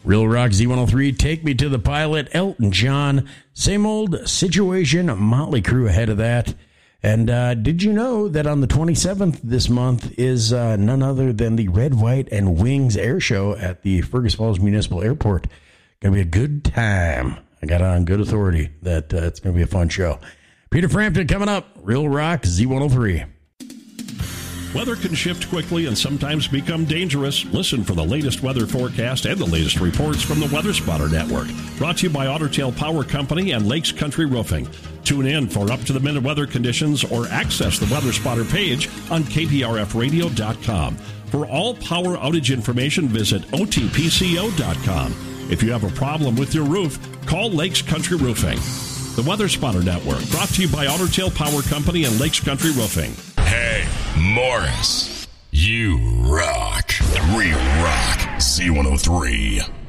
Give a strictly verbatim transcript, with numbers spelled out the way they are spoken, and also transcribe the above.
Real Rock Z one oh three, Take Me to the Pilot, Elton John, same old situation, Motley Crue ahead of that. And uh, did you know that on the twenty-seventh this month is uh, none other than the Red, White, and Wings Air Show at the Fergus Falls Municipal Airport. Going to be a good time. I got it on good authority that uh, it's going to be a fun show. Peter Frampton coming up, Real Rock Z one oh three. Weather can shift quickly and sometimes become dangerous. Listen for the latest weather forecast and the latest reports from the Weather Spotter Network. Brought to you by Otter Tail Power Company and Lakes Country Roofing. Tune in for up-to-the-minute weather conditions or access the Weather Spotter page on K P R F radio dot com. For all power outage information, visit O T P C O dot com. If you have a problem with your roof, call Lakes Country Roofing. The Weather Spotter Network, brought to you by Otter Tail Power Company and Lakes Country Roofing. Hey, Morris, you rock. Real Rock Z one oh three.